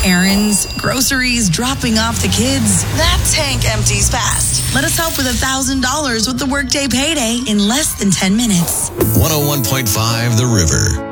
Errands, groceries, dropping off the kids. That tank empties fast. Let us help with $1,000 with the Workday Payday in less than 10 minutes. 101.5 The River.